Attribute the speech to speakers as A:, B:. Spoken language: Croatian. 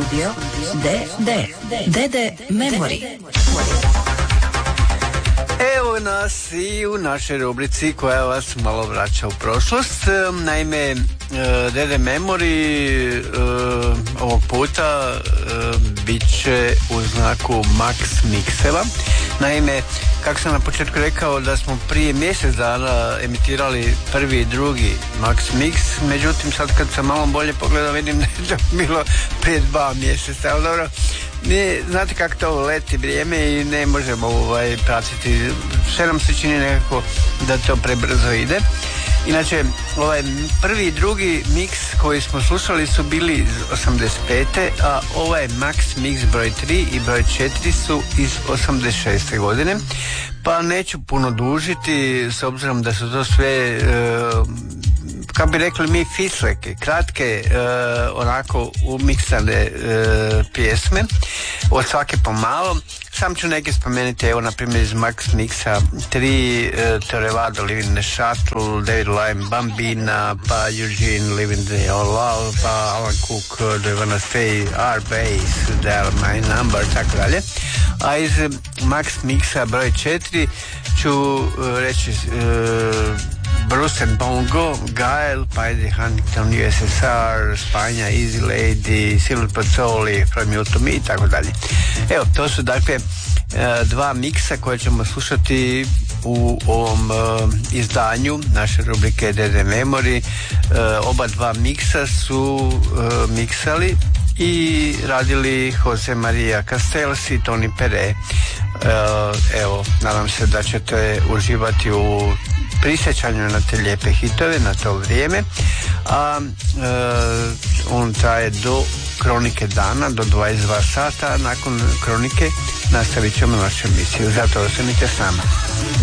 A: studio DD Memory.
B: Evo nas i u našoj rubrici koja vas malo vraća u prošlost. Naime, DD Memory ovog puta bit će u znaku Max Mixeva. Naime, kako sam na početku rekao da smo prije mjesec dana emitirali prvi i drugi Max Mix, međutim sad kad sam malo bolje pogledao vidim da je to bilo prije 2 mjeseca, ali dobro, znate kako to leti vrijeme i ne možemo pratiti, sve nam se čini nekako da to prebrzo ide. Inače, ovaj prvi i drugi mix koji smo slušali su bili iz 85. a ovaj Max Mix broj 3 i broj 4 su iz 86. godine. Pa neću puno dužiti s obzirom da su to sve kako bi rekli mi fisleke, kratke onako umiksane pjesme od svake pomalo. Sam ću neke spomenuti, evo na primjer iz Max Mixa 3 Torevado Living in the Shuttle, David Lime Bambina, pa Eugene Living the All Love, pa Alan Cook Do You Wanna Stay, Our Bass, Dial My Number, tako dalje. A iz Max Mixa broj 4 ću reći Bruce and Bongo, Gael, pa Eddie Huntington, USSR, Spanja, Easy Lady, Silver Pazzoli, From You to Me i tako dalje. Evo, to su dakle dva miksa koje ćemo slušati u ovom izdanju naše rubrike DD Memory. Oba dva miksa su miksali i radili Jose Maria Castells i Tony Pere. Evo, nadam se da ćete uživati u prisjećanju na te lijepe hitove, na to vrijeme, a on traje do Kronike dana, do 22 sata. Nakon Kronike nastavit ćemo našu emisiju, zato ostanite s nama.